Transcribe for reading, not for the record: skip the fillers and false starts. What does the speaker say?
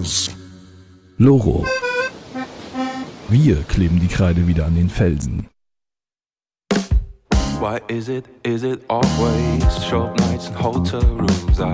Loro. Wir kleben die Kreide wieder an den Felsen. Why is it always short nights and hotel rooms?